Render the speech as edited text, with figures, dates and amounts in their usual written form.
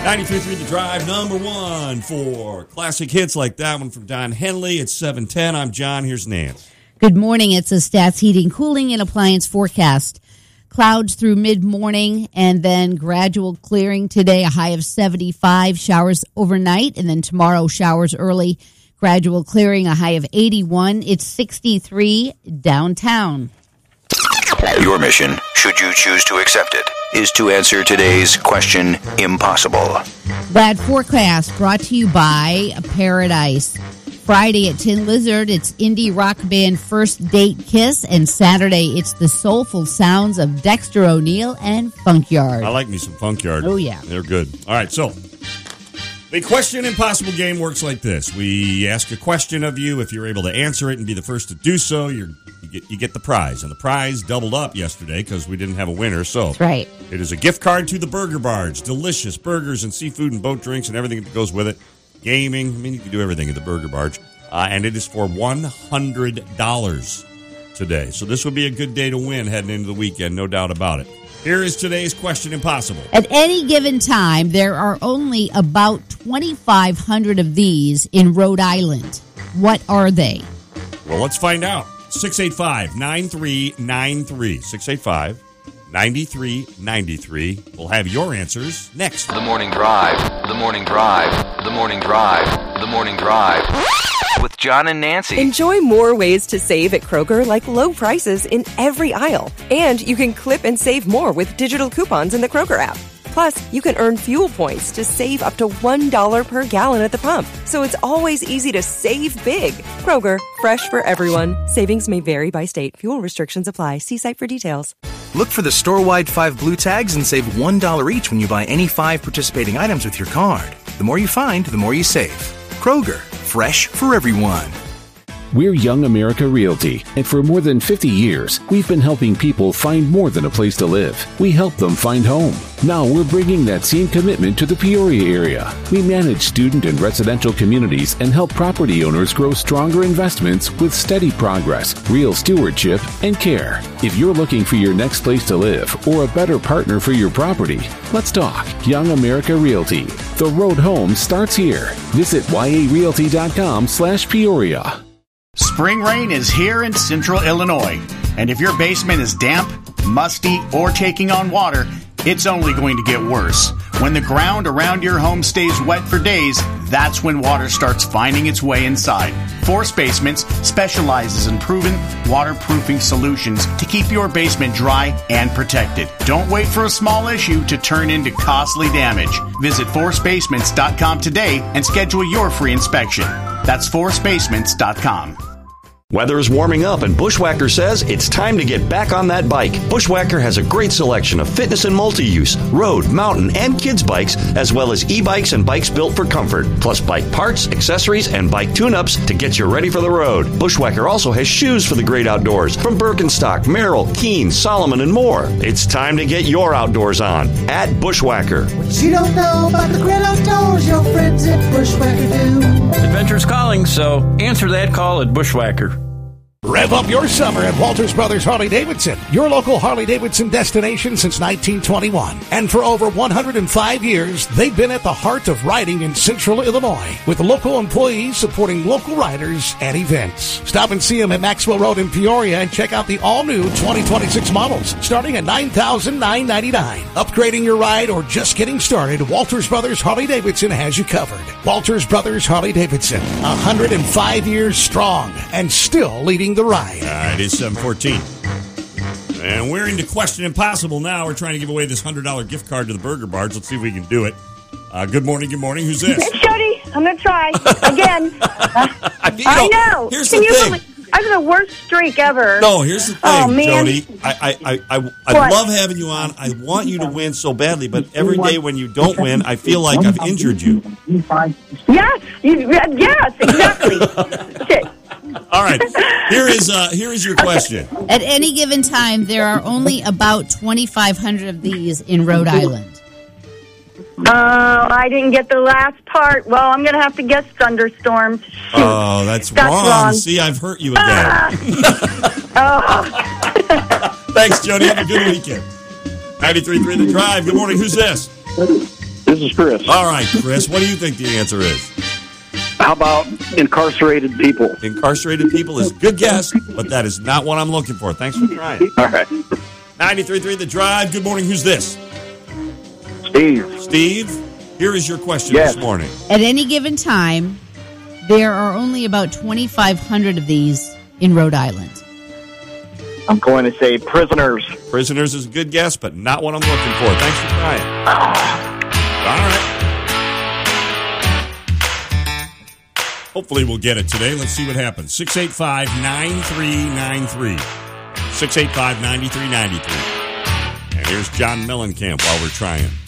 93.3 The Drive, number one for classic hits like that one from Don Henley. It's 7:10. I'm John. Here's Nance. Good morning. It's a Stats Heating, Cooling, and Appliance forecast. Clouds through mid-morning and then gradual clearing today, a high of 75, showers overnight, and then tomorrow showers early, gradual clearing, a high of 81. It's 63 downtown. Your mission, should you choose to accept it, is to answer today's question impossible. Bad forecast brought to you by Paradise. Friday at Tin Lizard, it's indie rock band First Date Kiss, and Saturday it's the soulful sounds of Dexter O'Neill and Funkyard. I like me some Funkyard. Oh, yeah. They're good. All right, so the Question Impossible game works like this. We ask a question of you. If you're able to answer it and be the first to do so, you get the prize. And the prize doubled up yesterday because we didn't have a winner. So That's right. It is a gift card to the Burger Barge. Delicious burgers and seafood and boat drinks and everything that goes with it. Gaming. I mean, you can do everything at the Burger Barge. And it is for $100 today. So this would be a good day to win heading into the weekend, no doubt about it. Here is today's Question Impossible. At any given time, there are only about 2,500 of these in Rhode Island. What are they? Well, let's find out. 685-9393. 685-9393. We'll have your answers next. The Morning Drive, The Morning Drive, The Morning Drive, The Morning Drive. With John and Nancy. Enjoy more ways to save at Kroger, like low prices in every aisle. And you can clip and save more with digital coupons in the Kroger app. Plus, you can earn fuel points to save up to $1 per gallon at the pump. So it's always easy to save big. Kroger, fresh for everyone. Savings may vary by state. Fuel restrictions apply. See site for details. Look for the store-wide 5 blue tags and save $1 each when you buy any 5 participating items with your card. The more you find, the more you save. Kroger, fresh for everyone. We're Young America Realty, and for more than 50 years, we've been helping people find more than a place to live. We help them find home. Now we're bringing that same commitment to the Peoria area. We manage student and residential communities and help property owners grow stronger investments with steady progress, real stewardship, and care. If you're looking for your next place to live or a better partner for your property, let's talk. Young America Realty. The road home starts here. Visit yarealty.com/Peoria. Spring rain is here in central Illinois, and if your basement is damp, musty, or taking on water, it's only going to get worse. When the ground around your home stays wet for days, that's when water starts finding its way inside. Force Basements specializes in proven waterproofing solutions to keep your basement dry and protected. Don't wait for a small issue to turn into costly damage. Visit forcebasements.com today and schedule your free inspection. That's forcebasements.com. Weather is warming up, and Bushwhacker says it's time to get back on that bike. Bushwhacker has a great selection of fitness and multi-use, road, mountain, and kids bikes, as well as e-bikes and bikes built for comfort, plus bike parts, accessories, and bike tune-ups to get you ready for the road. Bushwhacker also has shoes for the great outdoors from Birkenstock, Merrell, Keen, Solomon, and more. It's time to get your outdoors on at Bushwhacker. What you don't know about the great outdoors, your friends at Bushwhacker do. Adventure's calling, so answer that call at Bushwhacker. Rev up your summer at Walters Brothers Harley-Davidson, your local Harley-Davidson destination since 1921. And for over 105 years, they've been at the heart of riding in central Illinois, with local employees supporting local riders and events. Stop and see them at Maxwell Road in Peoria and check out the all-new 2026 models, starting at $9,999. Upgrading your ride or just getting started, Walters Brothers Harley-Davidson has you covered. Walters Brothers Harley-Davidson, 105 years strong and still leading the ride. It is 7:14. And we're into Question Impossible now. We're trying to give away this $100 gift card to the Burger Barge. Let's see if we can do it. Good morning. Who's this? It's Jody. I'm going to try again. I know. Here's the thing. I have the worst streak ever. No, here's the thing, oh, man. Jody. I love having you on. I want you to win so badly, but every day when you don't win, I feel like I've injured you. Yes, exactly. Shit. All right. Here is your question. At any given time, there are only about 2,500 of these in Rhode Island. I didn't get the last part. Well, I'm going to have to guess thunderstorms. Shoot. Oh, that's wrong. See, I've hurt you again. Oh. Thanks, Jody. Have a good weekend. 93.3 The Drive. Good morning. Who's this? This is Chris. All right, Chris, what do you think the answer is? How about incarcerated people? Incarcerated people is a good guess, but that is not what I'm looking for. Thanks for trying. All right. 93.3 The Drive. Good morning. Who's this? Steve. Steve, here is your question Yes. this morning. At any given time, there are only about 2,500 of these in Rhode Island. I'm going to say prisoners. Prisoners is a good guess, but not what I'm looking for. Thanks for trying. All right. Hopefully we'll get it today. Let's see what happens. 685-9393. 685-9393. And here's John Mellencamp while we're trying.